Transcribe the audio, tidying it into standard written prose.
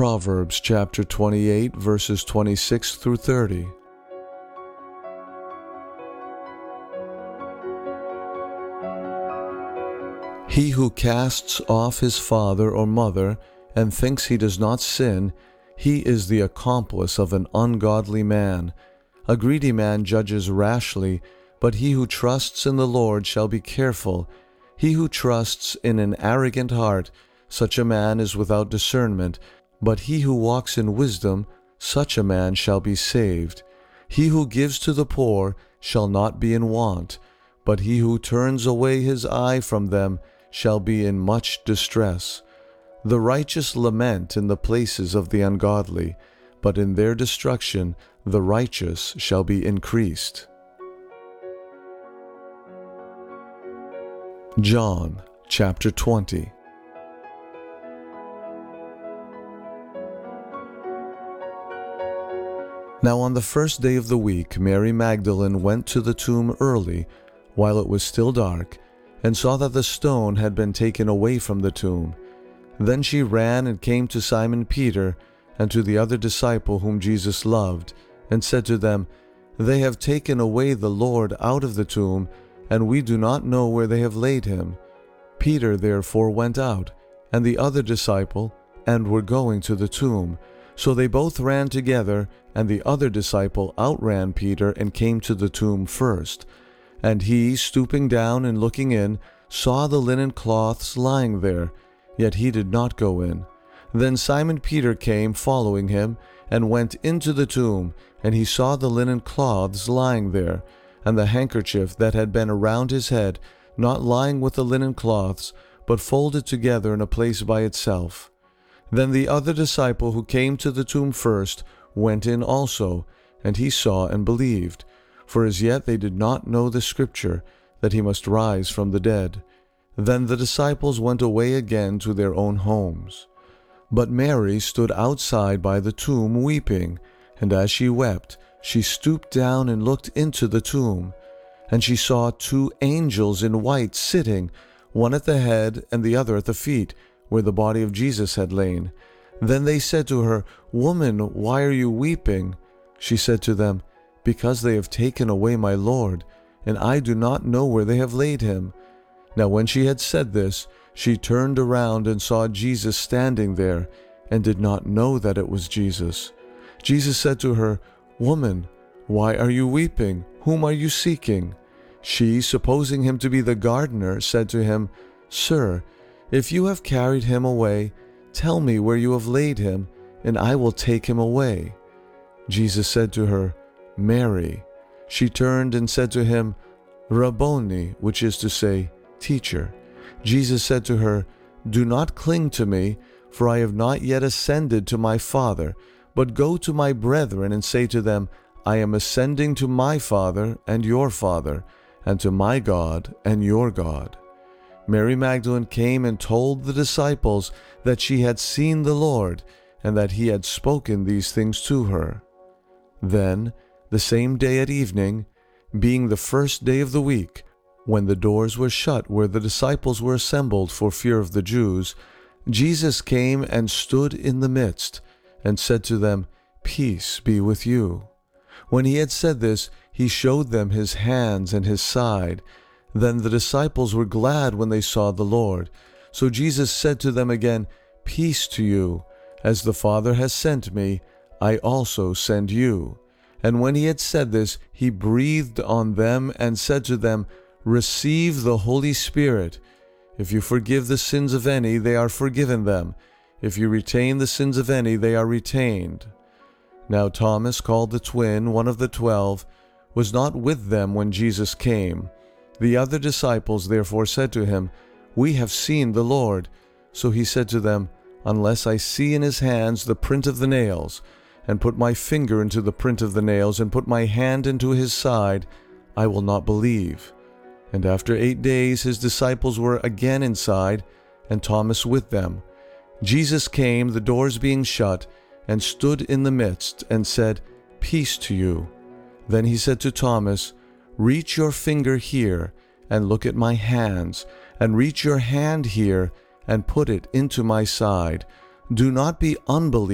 Proverbs chapter 28, verses 26 through 30. He who casts off his father or mother and thinks he does not sin, he is the accomplice of an ungodly man. A greedy man judges rashly, but he who trusts in the Lord shall be careful. He who trusts in an arrogant heart, such a man is without discernment, but he who walks in wisdom, such a man shall be saved. He who gives to the poor shall not be in want, but he who turns away his eye from them shall be in much distress. The righteous lament in the places of the ungodly, but in their destruction the righteous shall be increased. John chapter 20. Now on the first day of the week, Mary Magdalene went to the tomb early, while it was still dark, and saw that the stone had been taken away from the tomb. Then she ran and came to Simon Peter and to the other disciple whom Jesus loved, and said to them, "They have taken away the Lord out of the tomb, and we do not know where they have laid him." Peter therefore went out, and the other disciple, and were going to the tomb. So they both ran together, and the other disciple outran Peter and came to the tomb first. And he, stooping down and looking in, saw the linen cloths lying there, yet he did not go in. Then Simon Peter came following him, and went into the tomb, and he saw the linen cloths lying there, and the handkerchief that had been around his head, not lying with the linen cloths, but folded together in a place by itself. Then the other disciple who came to the tomb first went in also, and he saw and believed. For as yet they did not know the scripture, that he must rise from the dead. Then the disciples went away again to their own homes. But Mary stood outside by the tomb weeping, and as she wept, she stooped down and looked into the tomb. And she saw two angels in white sitting, one at the head and the other at the feet, where the body of Jesus had lain. Then they said to her, "Woman, why are you weeping?" She said to them, "Because they have taken away my Lord, and I do not know where they have laid him." Now when she had said this, she turned around and saw Jesus standing there, and did not know that it was Jesus. Jesus said to her, "Woman, why are you weeping? Whom are you seeking?" She, supposing him to be the gardener, said to him, "Sir, if you have carried him away, tell me where you have laid him, and I will take him away." Jesus said to her, "Mary." She turned and said to him, "Rabboni," which is to say, Teacher. Jesus said to her, "Do not cling to me, for I have not yet ascended to my Father, but go to my brethren and say to them, I am ascending to my Father and your Father, and to my God and your God." Mary Magdalene came and told the disciples that she had seen the Lord, and that he had spoken these things to her. Then, the same day at evening, being the first day of the week, when the doors were shut where the disciples were assembled for fear of the Jews, Jesus came and stood in the midst, and said to them, "Peace be with you." When he had said this, he showed them his hands and his side. Then the disciples were glad when they saw the Lord. So Jesus said to them again, "Peace to you. As the Father has sent me, I also send you." And when he had said this, he breathed on them and said to them, "Receive the Holy Spirit. If you forgive the sins of any, they are forgiven them. If you retain the sins of any, they are retained." Now Thomas, called the twin, one of the 12, was not with them when Jesus came. The other disciples therefore said to him, "We have seen the Lord." So he said to them, "Unless I see in his hands the print of the nails, and put my finger into the print of the nails, and put my hand into his side, I will not believe." And after 8 days his disciples were again inside, and Thomas with them. Jesus came, the doors being shut, and stood in the midst, and said, "Peace to you." Then he said to Thomas, "Reach your finger here, and look at my hands, and reach your hand here, and put it into my side. Do not be unbelieving,